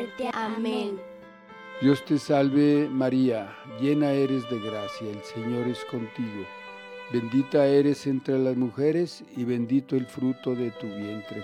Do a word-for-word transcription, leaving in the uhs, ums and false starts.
muerte. Amén. Dios te salve María, llena eres de gracia, el Señor es contigo. Bendita eres entre las mujeres y bendito el fruto de tu vientre,